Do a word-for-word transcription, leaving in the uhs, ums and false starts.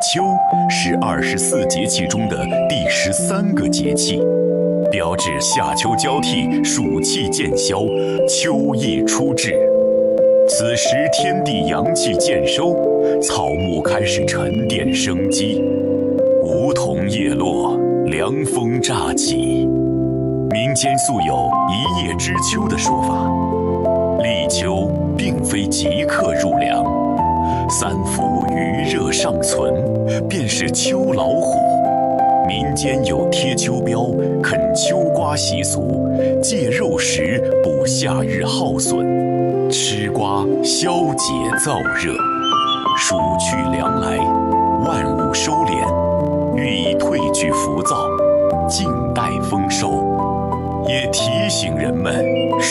秋是二十四节气中的第十三个节气，标志夏秋交替，暑气渐消，秋意初至。此时天地阳气渐收，草木开始沉淀生机，梧桐叶落，凉风乍起。民间素有一叶知秋的说法，立秋并非即刻入凉，三伏余热尚存，便是秋老虎。民间有贴秋膘、啃秋瓜习俗，借肉食补夏日耗损，吃瓜消解燥热。暑去凉来，万物收敛，寓意褪去浮躁，静待丰收，也提醒人们